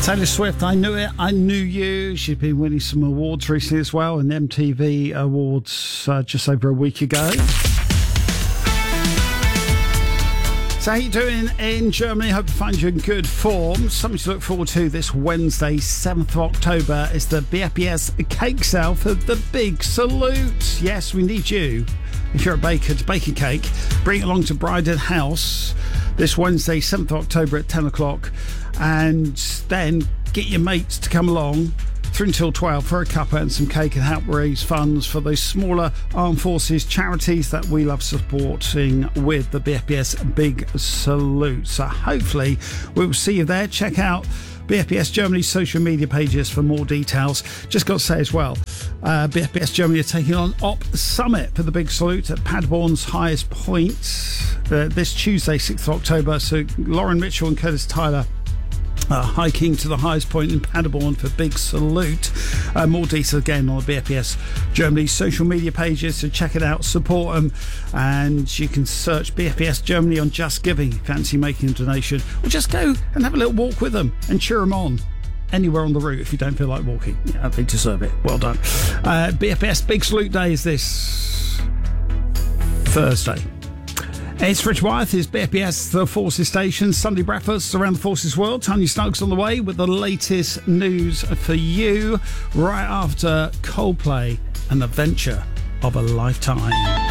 Taylor Swift, I Knew It, I Knew You. She's been winning some awards recently as well, in the MTV Awards just over a week ago. So how you doing in Germany? Hope to find you in good form. Something to look forward to this Wednesday, 7th of October, is the BFBS cake sale for the Big Salute. Yes, we need you. If you're a baker, to bake a cake, bring it along to Bryden House this Wednesday, 7th of October at 10 o'clock. And then get your mates to come along through until 12 for a cuppa and some cake and help raise funds for those smaller armed forces charities that we love supporting with the BFBS Big Salute. So hopefully we will see you there. Check out BFBS Germany's social media pages for more details. Just got to say as well, BFBS Germany are taking on Op Summit for the Big Salute at Paderborn's highest point this Tuesday, 6th of October. So Lauren Mitchell and Curtis Tyler hiking to the highest point in Paderborn for Big Salute. More details again on the BFBS Germany social media pages, so check it out, support them, and you can search BFBS Germany on Just Giving if you fancy making a donation, or just go and have a little walk with them and cheer them on anywhere on the route if you don't feel like walking. Yeah, they deserve it. Well done. BFBS Big Salute Day is this Thursday. It's Rich Wyeth, is BFBS The Forces Station, Sunday breakfast around the Forces world. Tanya Snuggs on the way with the latest news for you right after Coldplay and the Venture of a Lifetime.